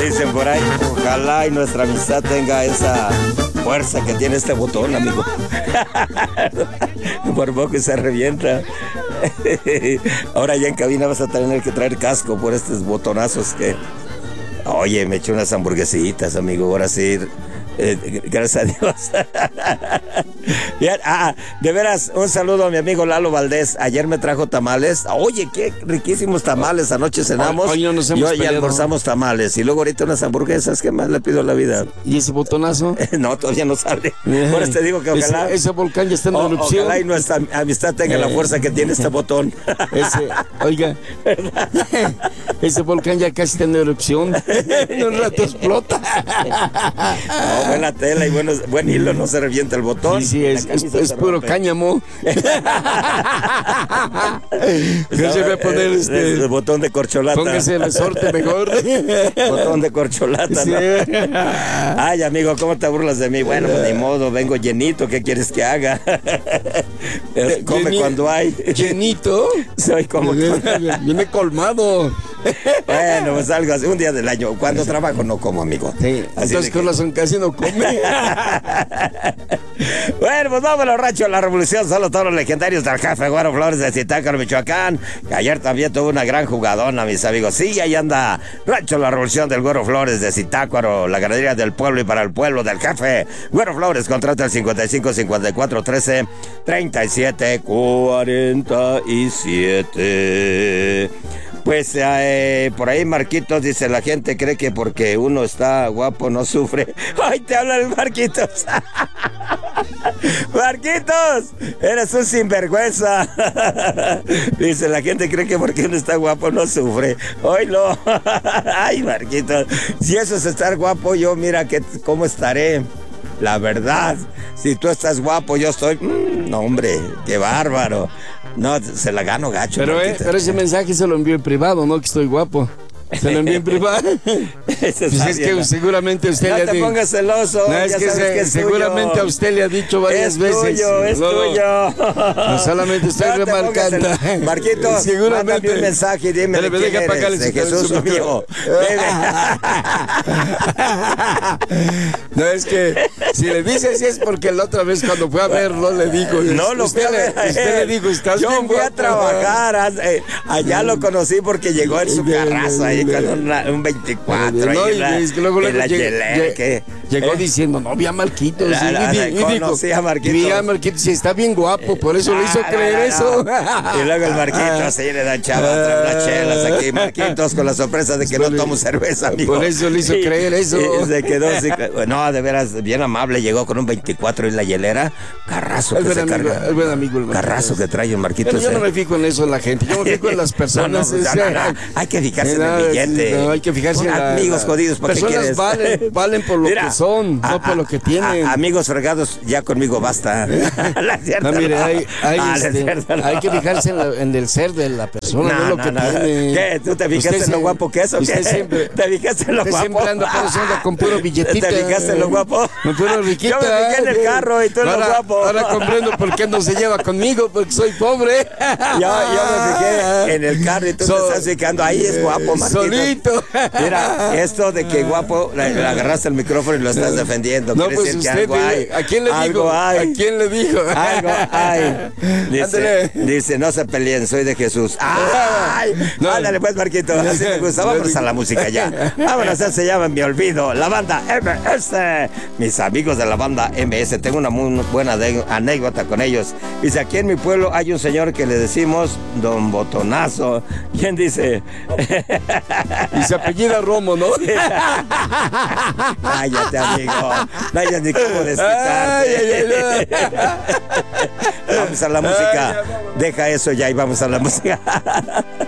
dicen por ahí, ojalá y nuestra amistad tenga esa fuerza que tiene este botón, amigo. Por poco se revienta. Ahora ya en cabina vas a tener que traer casco por estos botonazos que... Oye, me eché unas hamburguesitas, amigo, ahora sí... gracias a Dios. Bien, de veras, un saludo a mi amigo Lalo Valdés. Ayer me trajo tamales. Oye, qué riquísimos tamales. Anoche cenamos hoy no nos hemos y almorzamos tamales. Y luego ahorita unas hamburguesas. ¿Qué más le pido a la vida? ¿Y ese botonazo? No, todavía no sale. Por eso te digo que ojalá... Ese volcán ya está en erupción. Ojalá y nuestra amistad tenga la fuerza que tiene este botón. Oiga, ese volcán ya casi está en erupción. En un rato explota. No, buena tela y buen hilo, no se revienta el botón. Sí, es puro cáñamo. ¿Qué se va a poner el botón de corcholata? Póngase el resorte mejor. Botón de corcholata, sí. ¿no? Ay, amigo, ¿cómo te burlas de mí? Bueno, pues ni modo, vengo llenito, ¿qué quieres que haga? Come cuando hay. ¿Llenito? Soy como... Viene colmado. Bueno, pues algo así, un día del año. Cuando trabajo no como, amigo. Sí, entonces con razón casi no come. Bueno, pues vámonos, Rancho La Revolución. Son los toros legendarios del jefe Güero Flores de Zitácuaro, Michoacán. Que ayer también tuvo una gran jugadona, mis amigos. Sí, ahí anda Rancho La Revolución del Güero Flores de Zitácuaro, la ganadería del pueblo y para el pueblo del jefe Güero Flores. Contrata el 55 54 13 37 47. Pues por ahí Marquitos dice, la gente cree que porque uno está guapo no sufre. ¡Ay, te habla el Marquitos! ¡Marquitos! ¡Eres un sinvergüenza! Dice, la gente cree que porque uno está guapo no sufre. ¡Ay, no! ¡Ay, Marquitos! Si eso es estar guapo, yo mira cómo estaré. La verdad, si tú estás guapo, yo estoy... no, hombre, qué bárbaro. No, se la gano gacho. Pero ese mensaje se lo envió en privado, ¿no? Que estoy guapo. Se lo envió en privado. Pues es que seguramente usted le ha dicho. No te pongas celoso. No, es que seguramente tuyo. A usted le ha dicho varias veces. Es tuyo. No solamente estoy remarcando. Marquitos, mándame un mensaje y dime de quién eres, de Jesús o mío. No, es que si le dice así es porque la otra vez cuando fue a verlo le dijo. No, usted le dijo, estás bien. Yo fui a trabajar. Allá lo conocí porque llegó en su carrazo ahí con un 24. No, es que luego llegó diciendo, no, vi a Marquitos. Y a Marquitos, y está bien guapo, por eso le hizo creer eso. Y luego el Marquitos, así le dan chavas, trae unas chelas aquí, Marquitos, con la sorpresa de que no tomo cerveza, amigo. Por eso le hizo creer eso. Y se quedó así, no, de veras, bien amable, llegó con un 24 en la hielera, carrazo que se carga. El buen amigo, carrazo que trae el Marquitos. Pero yo no me fijo en eso en la gente, yo me fijo en las personas. Hay que fijarse en el billete. No, hay que fijarse en amigos jodidos, ¿para qué quieres? Valen por lo que son, no por lo que tienen. Amigos fregados, ya conmigo basta. No, mire, hay que fijarse en el ser de la persona, no lo que tiene. ¿Qué? ¿Tú te fijaste en lo guapo que es o qué? ¿Te fijaste en lo guapo? Siempre anda pasando con puro billetito. ¿Te fijaste en lo guapo? Con puro riquita. Yo me fijé en el carro y tú en lo guapo. Ahora comprendo por qué no se lleva conmigo, porque soy pobre. Yo me fijé en el carro y tú te estás fijando. Ahí es guapo, Marquito. Solito. Mira, esto de que guapo, le agarraste el micrófono y lo estás defendiendo. No, pues usted, ¿a quién le dijo? ¿A quién le dijo? Algo hay. Dice, no se peleen, soy de Jesús. ¡Ay! No. Ándale pues, Marquito, así me gusta. Vámonos a la música ya. Vámonos, se llama Mi Olvido, la banda MS. Mis amigos de la banda MS, tengo una muy buena anécdota con ellos. Dice, aquí en mi pueblo hay un señor que le decimos Don Botonazo. ¿Quién dice? Y se apellida Romo, ¿no? Cállate, amigo. No hayas ni cómo desquitarte. Vamos a la música. Deja eso ya y vamos a la música.